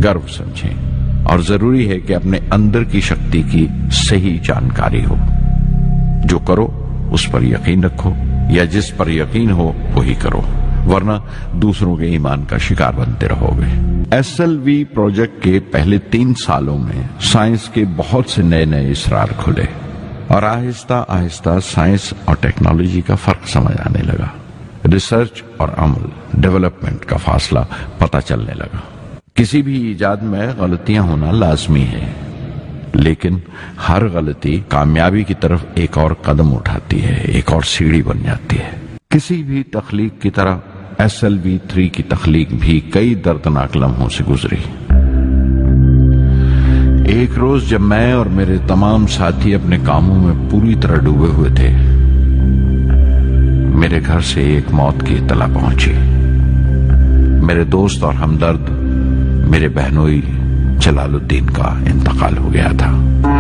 गर्व समझें और जरूरी है कि अपने अंदर की शक्ति की सही जानकारी हो। जो करो उस पर यकीन रखो, या जिस पर यकीन हो वही करो, वरना दूसरों के ईमान का शिकार बनते रहोगे। SLV प्रोजेक्ट के पहले 3 सालों में साइंस के बहुत से नए नए इसरार खुले और आहिस्ता आहिस्ता साइंस और टेक्नोलॉजी का फर्क समझ आने लगा। रिसर्च और अमल, डेवलपमेंट का फासला पता चलने लगा। किसी भी इजाद में गलतियां होना लाजमी है, लेकिन हर गलती कामयाबी की तरफ एक और कदम उठाती है, एक और सीढ़ी बन जाती है। किसी भी तख्लीक की तरह SLV3 की तख्लीक भी कई दर्दनाक लम्हों से गुजरी। एक रोज जब मैं और मेरे तमाम साथी अपने कामों में पूरी तरह डूबे हुए थे, मेरे घर से एक मौत की इत्तला पहुंची। मेरे दोस्त और हमदर्द मेरे बहनोई जलालुद्दीन का इंतकाल हो गया था।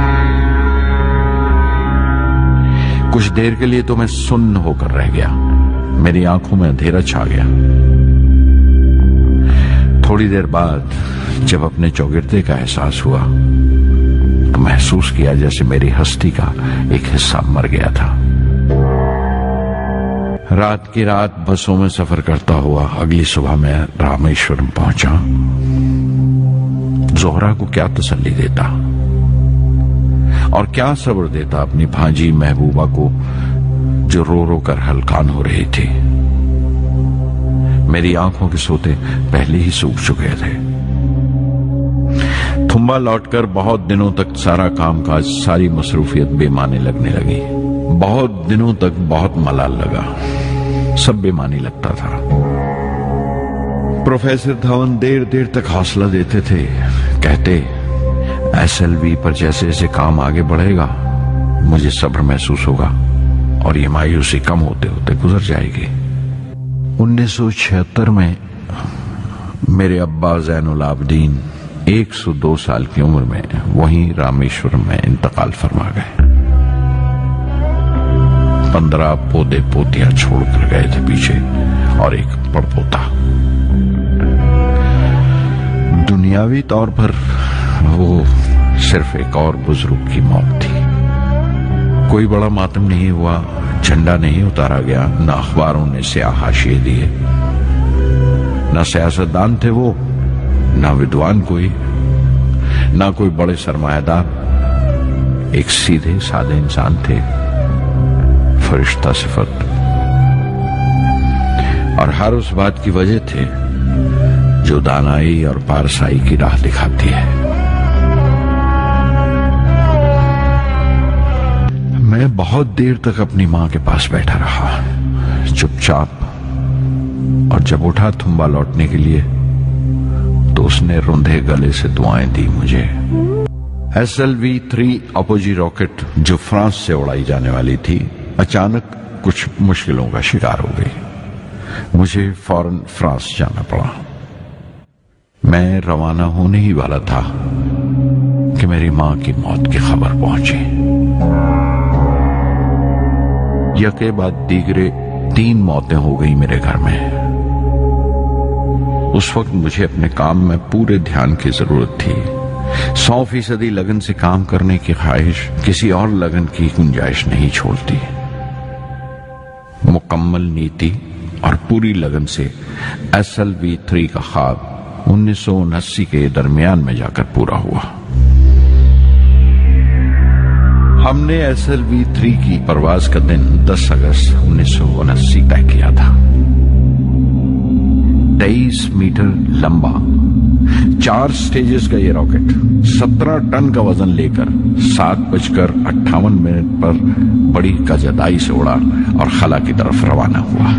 कुछ देर के लिए तो मैं सुन्न होकर रह गया, मेरी आंखों में अंधेरा छा गया। थोड़ी देर बाद जब अपने चौगिरदे का एहसास हुआ तो महसूस किया जैसे मेरी हस्ती का एक हिस्सा मर गया था। रात की रात बसों में सफर करता हुआ अगली सुबह मैं रामेश्वरम पहुंचा। जोहरा को क्या तसल्ली देता और क्या सब्र देता अपनी भांजी महबूबा को, जो रो रो कर हलकान हो रही थी। मेरी आंखों के सोते पहले ही सूख चुके थे। थुम्बा लौटकर बहुत दिनों तक सारा कामकाज, सारी मसरूफियत बेमानी लगने लगी। बहुत दिनों तक बहुत मलाल लगा, सब बेमानी लगता था। प्रोफेसर धवन देर देर तक हौसला देते थे, कहते SLV पर जैसे जैसे काम आगे बढ़ेगा मुझे सब्र महसूस होगा और ये मायूसी कम होते होते गुजर जाएगी। 1976 में मेरे अब्बा ज़ैनुल आबदीन 102 साल की उम्र में वहीं रामेश्वरम में इंतकाल फरमा गए। 15 पोते पोतियां छोड़कर गए थे पीछे और एक पड़पोता। दुनियावी तौर पर वो सिर्फ एक और बुजुर्ग की मौत थी। कोई बड़ा मातम नहीं हुआ, झंडा नहीं उतारा गया, न अखबारों ने स्याह हाशिए दिए, न सियासतदान थे वो, न विद्वान कोई, न कोई बड़े सरमायादार। एक सीधे सादे इंसान थे, फरिश्ता सिफत, और हर उस बात की वजह थे जो दानाई और पारसाई की राह दिखाती है। मैं बहुत देर तक अपनी मां के पास बैठा रहा, चुपचाप, और जब उठा थुम्बा लौटने के लिए तो उसने रुंधे गले से दुआएं दी मुझे। SLV3 अपोजी रॉकेट जो फ्रांस से उड़ाई जाने वाली थी, अचानक कुछ मुश्किलों का शिकार हो गई। मुझे फौरन फ्रांस जाना पड़ा। मैं रवाना होने ही वाला था कि मेरी मां की मौत की खबर पहुंची। यके बाद दीगरे 3 मौतें हो गई मेरे घर में। उस वक्त मुझे अपने काम में पूरे ध्यान की जरूरत थी। 100% लगन से काम करने की ख्वाहिश किसी और लगन की गुंजाइश नहीं छोड़ती। मुकम्मल नीति और पूरी लगन से SLV3 का ख्वाब 1979 के दरमियान में जाकर पूरा हुआ। हमने SLV3 की परवाज का दिन 10 अगस्त 1979 तय किया था। 23 मीटर लंबा 4 स्टेजेस का ये रॉकेट 17 टन का वजन लेकर 7:58 पर बड़ी कजदाई से उड़ा और खला की तरफ रवाना हुआ।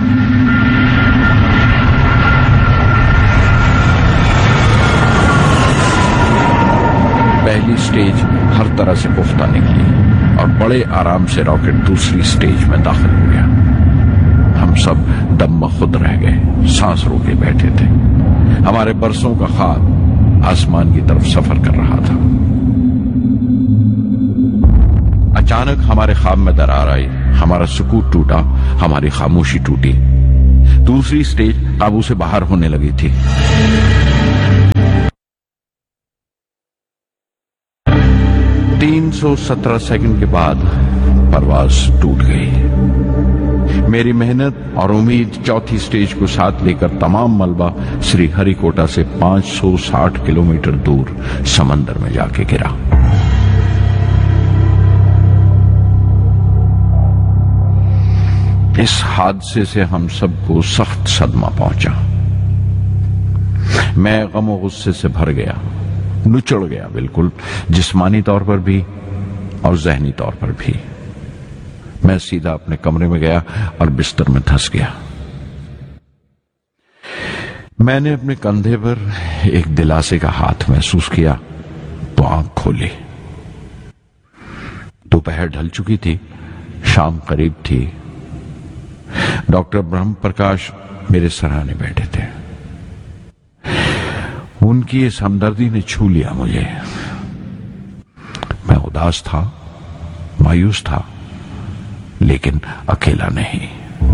पहली स्टेज हर तरह से पुख्ता निकली और बड़े आराम से रॉकेट दूसरी स्टेज में दाखिल हो गया। हम सब दम खुद रह गए, सांस रोके बैठे थे। हमारे बरसों का ख्वाब आसमान की तरफ सफर कर रहा था। अचानक हमारे ख्वाब में दरार आई, हमारा सुकून टूटा, हमारी खामोशी टूटी। दूसरी स्टेज काबू से बाहर होने लगी थी। 317 सेकंड के बाद परवाज टूट गई। मेरी मेहनत और उम्मीद चौथी स्टेज को साथ लेकर तमाम मलबा श्री हरिकोटा से 560 किलोमीटर दूर समंदर में जाके गिरा। इस हादसे से हम सबको सख्त सदमा पहुंचा। मैं गम और गुस्से से भर गया, नुचड़ गया, बिल्कुल जिस्मानी तौर पर भी और जहनी तौर पर भी। मैं सीधा अपने कमरे में गया और बिस्तर में धंस गया। मैंने अपने कंधे पर एक दिलासे का हाथ महसूस किया तो आंख खोली। दोपहर ढल चुकी थी, शाम करीब थी। डॉक्टर ब्रह्म प्रकाश मेरे सराहने बैठे थे। उनकी इस हमदर्दी ने छू लिया मुझे। मैं उदास था, मायूस था, लेकिन अकेला नहीं।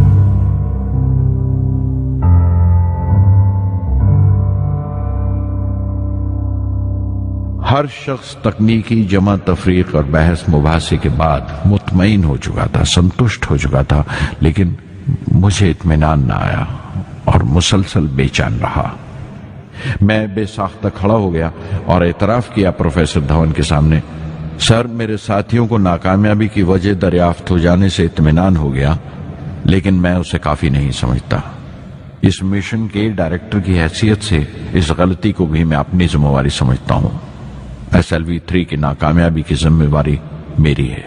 हर शख्स तकनीकी जमा तफरीक और बहस मुबासे के बाद मुतमईन हो चुका था, संतुष्ट हो चुका था, लेकिन मुझे इत्मीनान न आया और मुसलसल बेचैन रहा। मैं बेसाख्ता खड़ा हो गया और एतराफ किया प्रोफेसर धवन के सामने, सर, मेरे साथियों को नाकामयाबी की वजह दरियाफ्त हो जाने से इत्मीनान हो गया, लेकिन मैं उसे काफी नहीं समझता। इस मिशन के डायरेक्टर की हैसियत से इस गलती को भी मैं अपनी जिम्मेवारी समझता हूं। SLV-3 की नाकामयाबी की जिम्मेवारी मेरी है।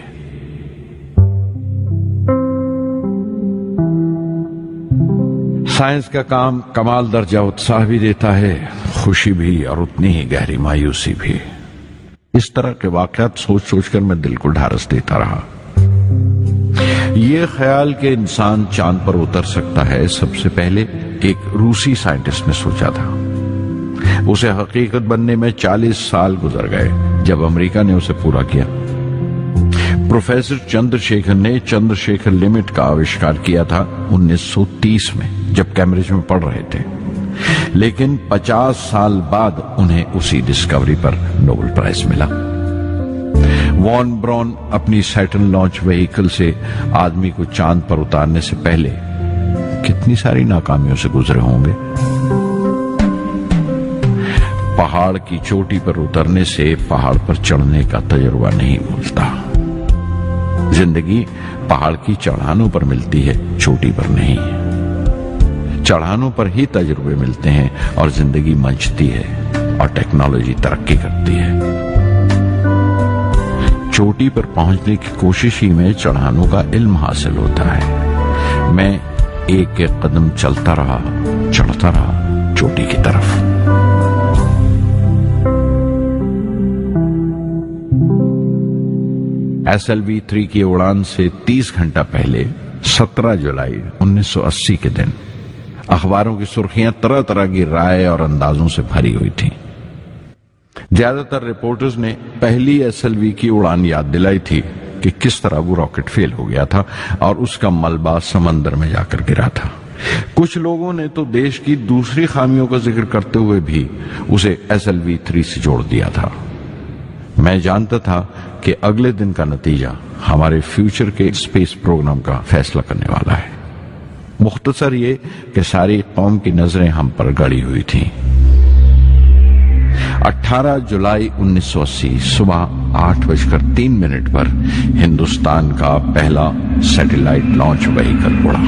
साइंस का काम कमाल दर्जा उत्साह भी देता है, खुशी भी और उतनी ही गहरी मायूसी भी। इस तरह के वाकयात सोच सोचकर मैं दिल को ढारस देता रहा। ये ख्याल कि इंसान चांद पर उतर सकता है, सबसे पहले एक रूसी साइंटिस्ट ने सोचा था। उसे हकीकत बनने में 40 साल गुजर गए जब अमेरिका ने उसे पूरा किया। प्रोफेसर चंद्रशेखर ने चंद्रशेखर लिमिट का आविष्कार किया था 1930 में, जब कैम्ब्रिज में पढ़ रहे थे, लेकिन 50 साल बाद उन्हें उसी डिस्कवरी पर नोबेल प्राइज मिला। वॉन ब्राउन अपनी सैटर्न लॉन्च व्हीकल से आदमी को चांद पर उतारने से पहले कितनी सारी नाकामियों से गुजरे होंगे। पहाड़ की चोटी पर उतरने से पहाड़ पर चढ़ने का तजुर्बा नहीं मिलता। जिंदगी पहाड़ की चढ़ानों पर मिलती है, चोटी पर नहीं। चढ़ानों पर ही तजुर्बे मिलते हैं और जिंदगी मंचती है और टेक्नोलॉजी तरक्की करती है। चोटी पर पहुंचने की कोशिश ही में चढ़ानों का इल्म हासिल होता है। मैं एक एक कदम चलता रहा, चढ़ता रहा चोटी की तरफ। SLV-3 की उड़ान से 30 घंटा पहले 17 जुलाई 1980 के दिन अखबारों की सुर्खियां तरह तरह की राय और अंदाजों से भरी हुई थी। ज्यादातर रिपोर्टर्स ने पहली SLV की उड़ान याद दिलाई थी कि किस तरह वो रॉकेट फेल हो गया था और उसका मलबा समंदर में जाकर गिरा था। कुछ लोगों ने तो देश की दूसरी खामियों का जिक्र करते हुए भी उसे SLV-3 से जोड़ दिया था। मैं जानता था कि अगले दिन का नतीजा हमारे फ्यूचर के स्पेस प्रोग्राम का फैसला करने वाला है। मुख्तसर ये कि सारी कौम की नजरें हम पर गड़ी हुई थीं। 18 जुलाई 1980 सुबह 8:03 पर हिंदुस्तान का पहला सैटेलाइट लॉन्च व्हीकल उड़ा।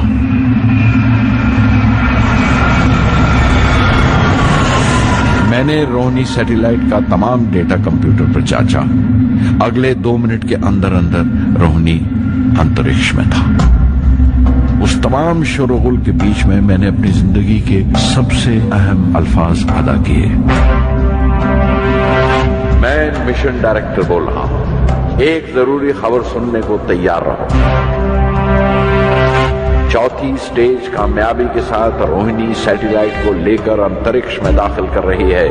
मैंने रोहिणी सैटेलाइट का तमाम डेटा कंप्यूटर पर जांचा। अगले 2 मिनट के अंदर अंदर रोहिणी अंतरिक्ष में था। उस तमाम शोरगुल के बीच में मैंने अपनी जिंदगी के सबसे अहम अल्फाज अदा किए। मैं मिशन डायरेक्टर बोल रहा हूं, एक जरूरी खबर सुनने को तैयार रहो। चौथी स्टेज कामयाबी के साथ रोहिणी सैटेलाइट को लेकर अंतरिक्ष में दाखिल कर रही है।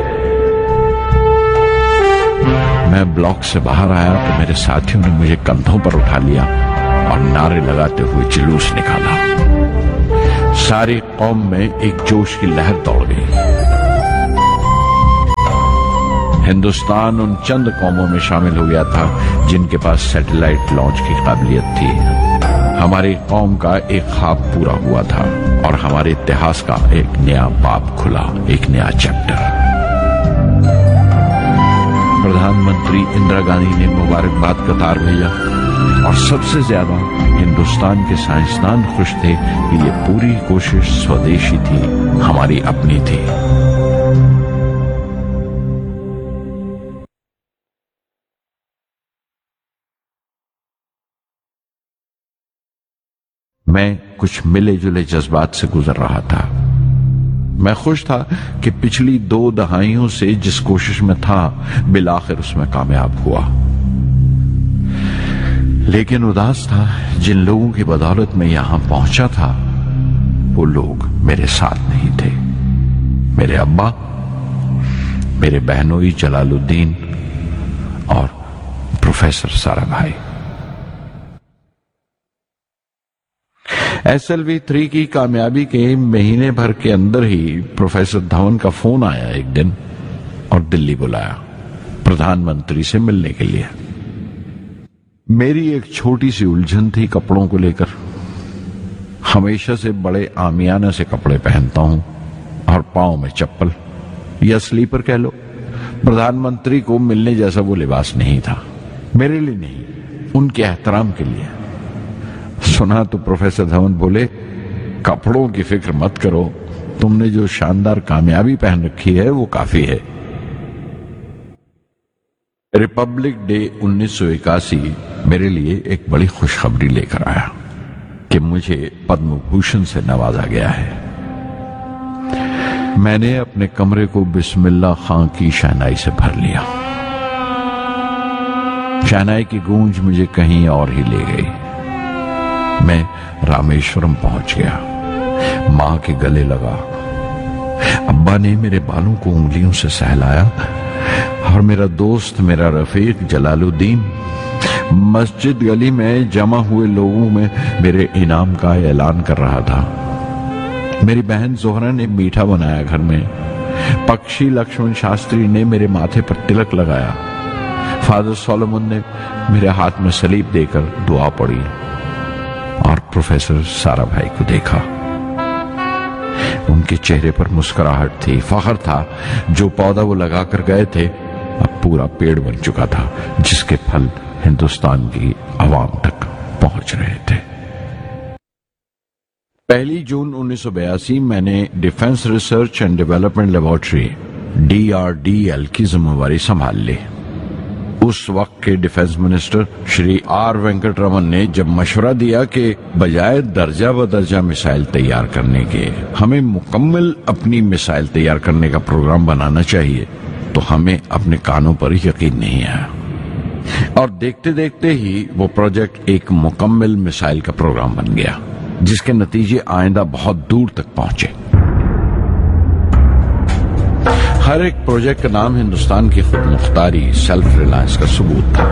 मैं ब्लॉक से बाहर आया तो मेरे साथियों ने मुझे कंधों पर उठा लिया और नारे लगाते हुए जुलूस निकाला। सारी कौम में एक जोश की लहर दौड़ गई। हिंदुस्तान उन चंद कौमों में शामिल हो गया था जिनके पास सैटेलाइट लॉन्च की काबिलियत थी। हमारी कौम का एक ख्वाब पूरा हुआ था और हमारे इतिहास का एक नया बाब खुला, एक नया चैप्टर। प्रधानमंत्री इंदिरा गांधी ने मुबारकबाद का तार भेजा और सबसे ज्यादा हिंदुस्तान के साइंसदान खुश थे कि ये पूरी कोशिश स्वदेशी थी, हमारी अपनी थी। मैं कुछ मिले जुले जज्बात से गुजर रहा था। मैं खुश था कि पिछली 2 दहाइयों से जिस कोशिश में था बिलाखिर उसमें कामयाब हुआ, लेकिन उदास था जिन लोगों की बदौलत में यहां पहुंचा था वो लोग मेरे साथ नहीं थे। मेरे अब्बा, मेरे बहनोई जलालुद्दीन और प्रोफेसर सारा भाई। SLV 3 की कामयाबी के महीने भर के अंदर ही प्रोफेसर धवन का फोन आया एक दिन और दिल्ली बुलाया प्रधानमंत्री से मिलने के लिए। मेरी एक छोटी सी उलझन थी कपड़ों को लेकर। हमेशा से बड़े आमियाना से कपड़े पहनता हूं और पांव में चप्पल या स्लीपर कह लो। प्रधानमंत्री को मिलने जैसा वो लिबास नहीं था, मेरे लिए नहीं, उनके एहतराम के लिए। सुना तो प्रोफेसर धवन बोले, कपड़ों की फिक्र मत करो, तुमने जो शानदार कामयाबी पहन रखी है वो काफी है। रिपब्लिक डे 1981 मेरे लिए एक बड़ी खुशखबरी लेकर आया कि मुझे पद्म भूषण से नवाजा गया है। मैंने अपने कमरे को बिस्मिल्लाह खां की शहनाई से भर लिया। शहनाई की गूंज मुझे कहीं और ही ले गई। मैं रामेश्वरम पहुंच गया, मां के गले लगा। अब्बा ने मेरे बालों को उंगलियों से सहलाया और मेरा दोस्त, मेरा रफीक जलालुद्दीन मस्जिद गली में जमा हुए लोगों में मेरे इनाम का ऐलान कर रहा था। मेरी बहन जोहरा ने मीठा बनाया घर में। पक्षी लक्ष्मण शास्त्री ने मेरे माथे पर तिलक लगाया। फादर सोलोमन ने मेरे हाथ में सलीब देकर दुआ पढ़ी और प्रोफेसर सारा भाई को देखा। उनके चेहरे पर मुस्कुराहट थी, फख्र था। जो पौधा वो लगाकर गए थे अब पूरा पेड़ बन चुका था, जिसके फल हिंदुस्तान की आवाम तक पहुंच रहे थे। 1 जून 1982 मैंने defence research and development laboratory DRDL की जिम्मेवारी संभाल ली। उस वक्त के defence minister Shri R Venkataraman ने जब मशवरा दिया कि बजाय दर्जा बदर्जा मिसाइल तैयार करने के हमें मुकम्मल अपनी मिसाइल तैयार करने का प्रोग्राम बनाना चाहिए, तो हमें अपने कानों पर यकीन नहीं आया और देखते देखते ही वो प्रोजेक्ट एक मुकम्मल मिसाइल का प्रोग्राम बन गया, जिसके नतीजे आइंदा बहुत दूर तक पहुंचे। हर एक प्रोजेक्ट का नाम हिंदुस्तान की खुद मुख्तारी, सेल्फ रिलायंस का सबूत था।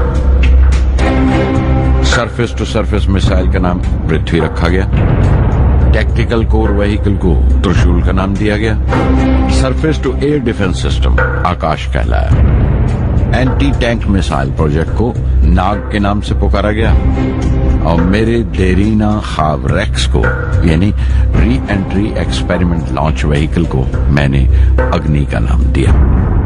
सरफेस टू सरफेस मिसाइल का नाम पृथ्वी रखा गया। टैक्टिकल कोर व्हीकल को त्रिशूल का नाम दिया गया। Surface to air defence system आकाश कहलाया। एंटी टैंक मिसाइल प्रोजेक्ट को नाग के नाम से पुकारा गया और मेरे देरीना ख्वाब रेक्स को, यानी re entry experiment launch vehicle को, मैंने अग्नि का नाम दिया।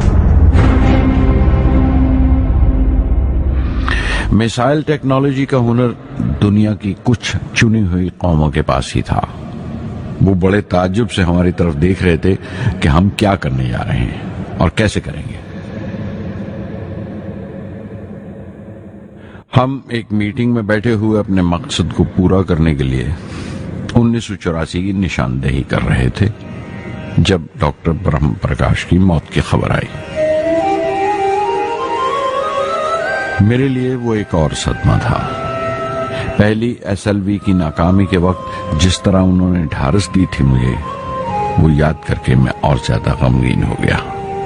मिसाइल टेक्नोलॉजी का हुनर दुनिया की कुछ चुनी हुई कौमों के पास ही था। वो बड़े ताज्जुब से हमारी तरफ देख रहे थे कि हम क्या करने जा रहे हैं और कैसे करेंगे। हम एक मीटिंग में बैठे हुए अपने मकसद को पूरा करने के लिए 1984 की निशानदेही कर रहे थे जब डॉक्टर ब्रह्म प्रकाश की मौत की खबर आई। मेरे लिए वो एक और सदमा था। पहली SLV की नाकामी के वक्त जिस तरह उन्होंने ढारस दी थी मुझे, वो याद करके मैं और ज्यादा गमगीन हो गया।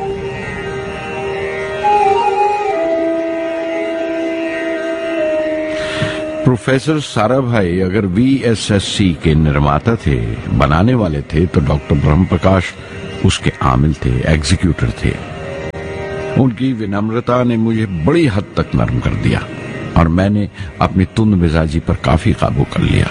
प्रोफेसर सारा भाई अगर VSSC के निर्माता थे, बनाने वाले थे, तो डॉक्टर ब्रह्म प्रकाश उसके आमिल थे, एग्जीक्यूटर थे। उनकी विनम्रता ने मुझे बड़ी हद तक नरम कर दिया और मैंने अपनी तुंद मिजाजी पर काफी काबू कर लिया।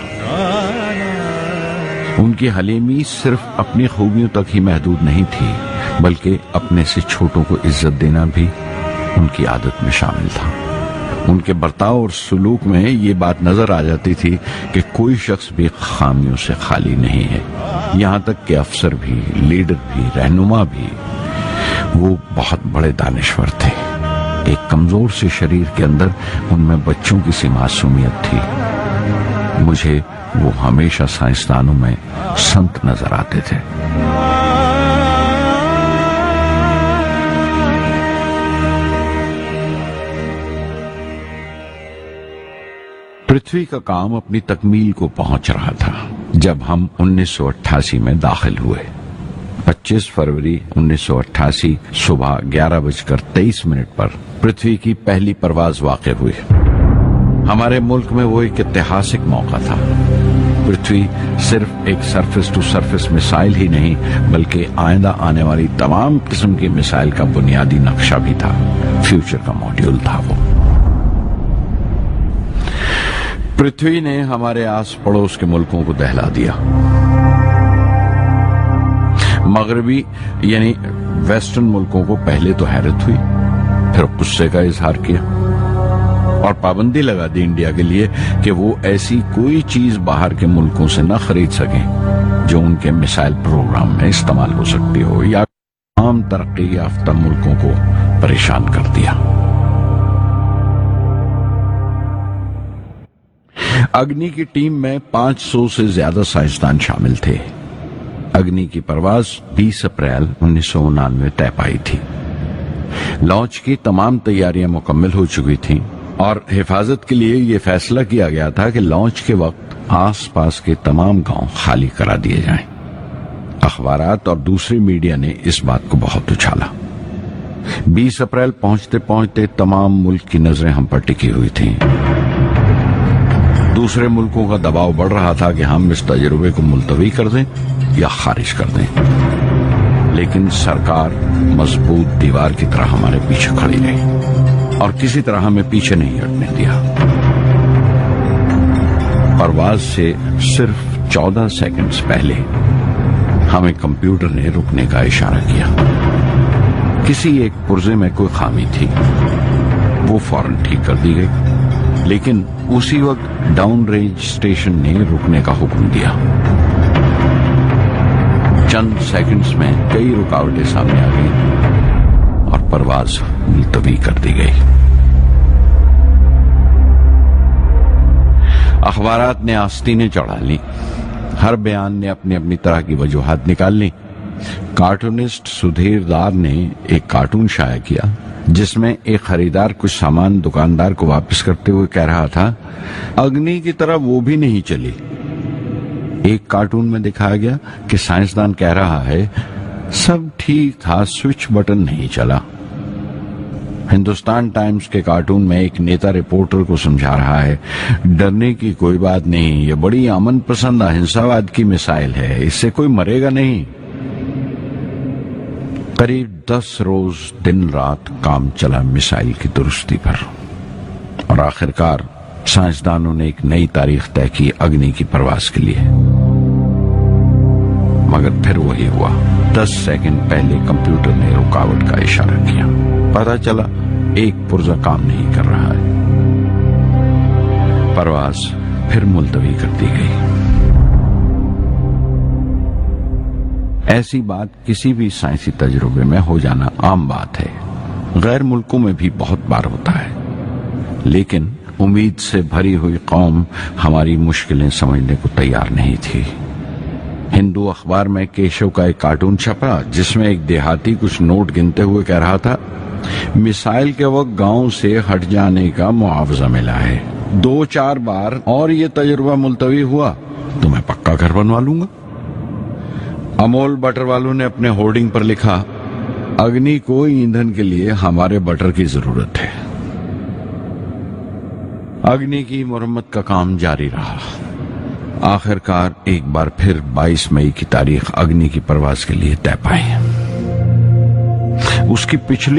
उनकी हलीमी सिर्फ अपनी खूबियों तक ही महदूद नहीं थी, बल्कि अपने से छोटों को इज्जत देना भी उनकी आदत में शामिल था। उनके बर्ताव और सुलूक में ये बात नजर आ जाती थी कि कोई शख्स भी खामियों से खाली नहीं है। यहाँ तक कि अफसर भी, लीडर भी, रहनुमा भी। वो बहुत बड़े दानिश्वर थे। एक कमजोर से शरीर के अंदर उनमें बच्चों की सी मासूमियत थी। मुझे वो हमेशा साइंसदानों में संत नजर आते थे। पृथ्वी का काम अपनी तकमील को पहुंच रहा था जब हम 1988 में दाखिल हुए। 25 फरवरी 1988 सुबह 11:23 पर पृथ्वी की पहली परवाज वाक़ई हुई। हमारे मुल्क में वो एक ऐतिहासिक मौका था। पृथ्वी सिर्फ एक सरफेस टू सरफेस मिसाइल ही नहीं, बल्कि आइंदा आने वाली तमाम किस्म की मिसाइल का बुनियादी नक्शा भी था। फ्यूचर का मॉड्यूल था वो। पृथ्वी ने हमारे आस पड़ोस के मुल्कों को दहला दिया। मगरबी यानी वेस्टर्न मुल्कों को पहले तो हैरत हुई, फिर गुस्से का इजहार किया और पाबंदी लगा दी इंडिया के लिए कि वो ऐसी कोई चीज बाहर के मुल्कों से न खरीद सकें जो उनके मिसाइल प्रोग्राम में इस्तेमाल हो सकती हो, या तमाम तरक्की याफ्ता मुल्कों को परेशान कर दिया। अग्नि की टीम में 500 से ज्यादा साइंसदान शामिल थे। अग्नि की परवाज 20 अप्रैल 1999 तय पाई थी। लॉन्च की तमाम तैयारियां मुकम्मल हो चुकी थीं और हिफाजत के लिए यह फैसला किया गया था कि लॉन्च के वक्त आसपास के तमाम गांव खाली करा दिए जाएं। अखबारात और दूसरी मीडिया ने इस बात को बहुत उछाला। 20 अप्रैल पहुंचते पहुंचते तमाम मुल्क की नजरें हम पर टिकी हुई थीं। दूसरे मुल्कों का दबाव बढ़ रहा था कि हम इस तजुर्बे को मुलतवी कर दें या खारिज कर दें, लेकिन सरकार मजबूत दीवार की तरह हमारे पीछे खड़ी रही और किसी तरह हमें पीछे नहीं हटने दिया। परवाज से सिर्फ 14 सेकंड्स पहले हमें कंप्यूटर ने रुकने का इशारा किया। किसी एक पुर्जे में कोई खामी थी, वो फौरन ठीक कर दी गई, लेकिन उसी वक्त डाउन रेंज स्टेशन ने रुकने का हुक्म दिया। चंद सेकंड्स में कई रुकावटें सामने आ गई और परवाज मुलतवी कर दी गई। अखबारात ने आस्तीनें चढ़ा ली। हर बयान ने अपनी अपनी तरह की वजूहात निकाल ली। कार्टूनिस्ट सुधीर दार ने एक कार्टून शाया किया जिसमें एक खरीदार कुछ सामान दुकानदार को वापस करते हुए कह रहा था, अग्नि की तरह वो भी नहीं चली। एक कार्टून में दिखाया गया कि साइंसदान कह रहा है, सब ठीक था, स्विच बटन नहीं चला। हिंदुस्तान टाइम्स के कार्टून में एक नेता रिपोर्टर को समझा रहा है, डरने की कोई बात नहीं, ये बड़ी अमन पसंद अहिंसावाद की मिसाइल है, इससे कोई मरेगा नहीं। करीब 10 रोज दिन रात काम चला मिसाइल की दुरुस्ती पर और आखिरकार साइंसदानों ने एक नई तारीख तय की अग्नि की परवाज के लिए। मगर फिर वही हुआ। 10 सेकंड पहले कंप्यूटर ने रुकावट का इशारा किया। पता चला एक पुर्जा काम नहीं कर रहा है। परवाज फिर मुलतवी कर दी गई। ऐसी बात किसी भी साइंसी तजुर्बे में हो जाना आम बात है। गैर मुल्कों में भी बहुत बार होता है, लेकिन उम्मीद से भरी हुई कौम हमारी मुश्किलें समझने को तैयार नहीं थी। हिंदू अखबार में केशव का एक कार्टून छपा जिसमें एक देहाती कुछ नोट गिनते हुए कह रहा था, मिसाइल के वक्त गांव से हट जाने का मुआवजा मिला है। 2-4 बार और ये तजुर्बा मुलतवी हुआ तो मैं पक्का घर बनवा लूंगा। अमोल बटर वालों ने अपने होर्डिंग पर लिखा, अग्नि को ईंधन के लिए हमारे बटर की जरूरत है। अग्नि की मुरम्मत का काम जारी रहा। आखिरकार एक बार फिर 22 मई की तारीख अग्नि की परवाज के लिए तय पाई। उसकी पिछली